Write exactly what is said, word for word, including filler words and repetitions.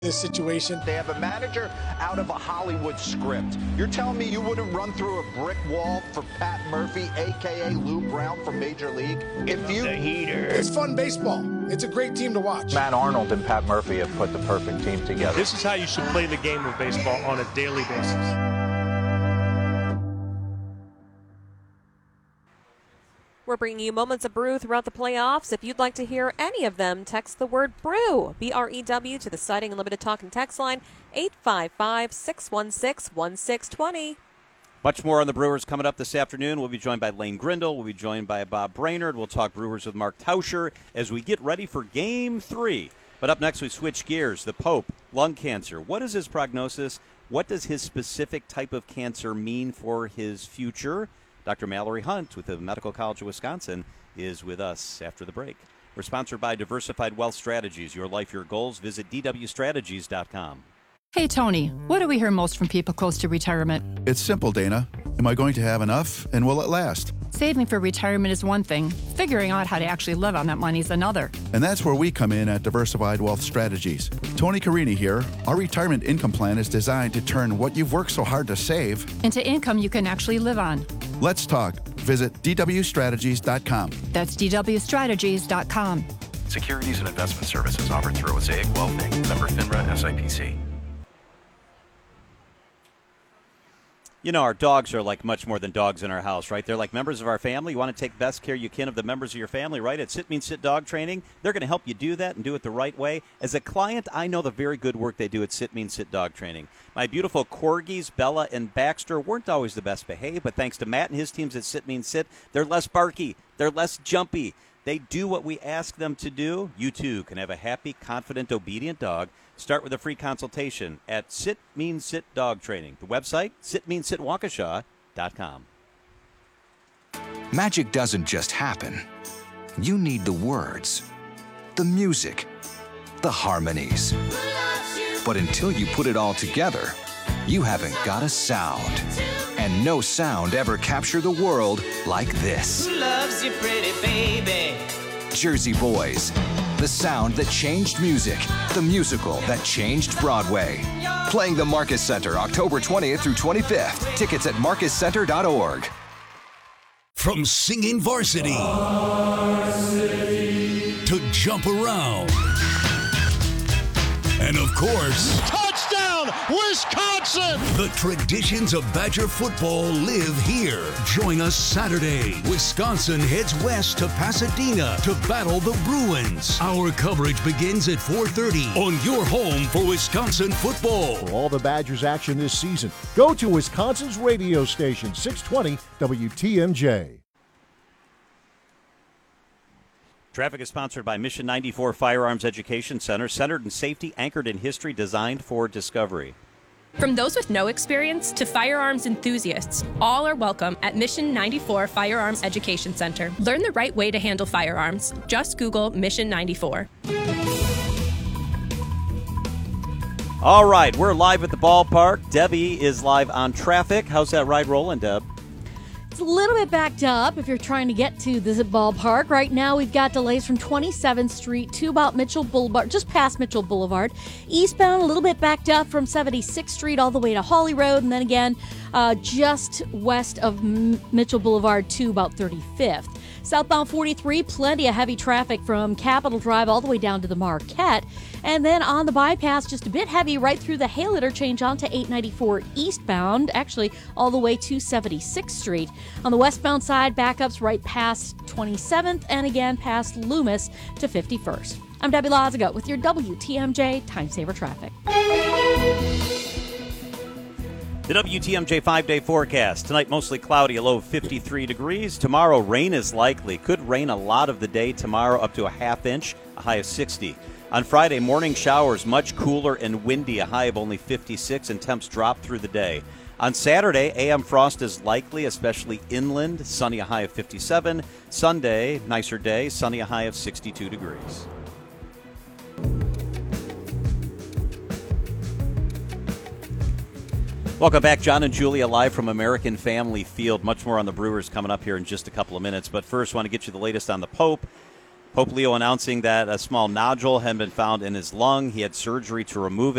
this situation. They have a manager out of a Hollywood script. You're telling me you wouldn't run through a brick wall for Pat Murphy, a k a. Lou Brown from Major League? If you... The heater. It's fun baseball. It's a great team to watch. Matt Arnold and Pat Murphy have put the perfect team together. This is how you should play the game of baseball on a daily basis. We're bringing you moments of brew throughout the playoffs. If you'd like to hear any of them, text the word brew, B R E W, to the Siding Unlimited Talk and Text line, eight five five, six one six, one six two zero. Much more on the Brewers coming up this afternoon. We'll be joined by Lane Grindle. We'll be joined by Bob Brainerd. We'll talk Brewers with Mark Tauscher as we get ready for Game three. But up next, we switch gears. The Pope, lung cancer. What is his prognosis? What does his specific type of cancer mean for his future? Doctor Mallory Hunt with the Medical College of Wisconsin is with us after the break. We're sponsored by Diversified Wealth Strategies. Your life, your goals. Visit D W strategies dot com. Hey, Tony, what do we hear most from people close to retirement? It's simple, Dana. Am I going to have enough, and will it last? Saving for retirement is one thing. Figuring out how to actually live on that money is another. And that's where we come in at Diversified Wealth Strategies. Tony Carini here. Our retirement income plan is designed to turn what you've worked so hard to save into income you can actually live on. Let's talk. Visit D W strategies dot com. That's D W strategies dot com. Securities and investment services offered through Osaic Wealth Incorporated. Member FINRA S I P C. You know, our dogs are like much more than dogs in our house, right? They're like members of our family. You want to take best care you can of the members of your family, right? At Sit Means Sit Dog Training, they're going to help you do that and do it the right way. As a client, I know the very good work they do at Sit Means Sit Dog Training. My beautiful Corgis, Bella and Baxter, weren't always the best behaved, but thanks to Matt and his teams at Sit Means Sit, they're less barky, they're less jumpy. They do what we ask them to do. You, too, can have a happy, confident, obedient dog. Start with a free consultation at Sit Means Sit Dog Training. The website, sit means sit waukesha dot com. Magic doesn't just happen. You need the words, the music, the harmonies. But until you put it all together, you haven't got a sound. And no sound ever captured the world like this. Who loves you, pretty baby? Jersey Boys. The sound that changed music. The musical that changed Broadway. Playing the Marcus Center October twentieth through twenty-fifth. Tickets at marcus center dot org. From singing varsity, varsity to jump around. And of course, touchdown, Wisconsin! The traditions of Badger football live here. Join us Saturday. Wisconsin heads west to Pasadena to battle the Bruins. Our coverage begins at four thirty on your home for Wisconsin football. For all the Badgers action this season, go to Wisconsin's radio station, six twenty W T M J. Traffic is sponsored by Mission ninety-four Firearms Education Center, centered in safety, anchored in history, designed for discovery. From those with no experience to firearms enthusiasts, all are welcome at Mission ninety-four Firearms Education Center. Learn the right way to handle firearms. Just Google Mission ninety-four. All right, we're live at the ballpark. Debbie is live on traffic. How's that ride rolling, Deb? It's a little bit backed up if you're trying to get to the ballpark. Right now, we've got delays from twenty-seventh Street to about Mitchell Boulevard, just past Mitchell Boulevard. Eastbound, a little bit backed up from seventy-sixth Street all the way to Holly Road, and then again, uh, just west of M- Mitchell Boulevard to about thirty-fifth. Southbound forty-three, plenty of heavy traffic from Capitol Drive all the way down to the Marquette. And then on the bypass, just a bit heavy right through the Hale interchange onto eight ninety-four eastbound, actually all the way to seventy-sixth Street. On the westbound side, backups right past twenty-seventh and again past Loomis to fifty-first. I'm Debbie Lozigo with your W T M J Time Saver Traffic. The W T M J five-day forecast. Tonight, mostly cloudy, a low of fifty-three degrees. Tomorrow, rain is likely. Could rain a lot of the day tomorrow, up to a half inch, a high of sixty. On Friday, morning showers, much cooler and windy, a high of only fifty-six, and temps drop through the day. On Saturday, A M frost is likely, especially inland. Sunny, a high of fifty-seven. Sunday, nicer day, sunny, a high of sixty-two degrees. Welcome back, John and Julia, live from American Family Field. Much more on the Brewers coming up here in just a couple of minutes. But first, I want to get you the latest on the Pope. Pope Leo announcing that a small nodule had been found in his lung. He had surgery to remove it.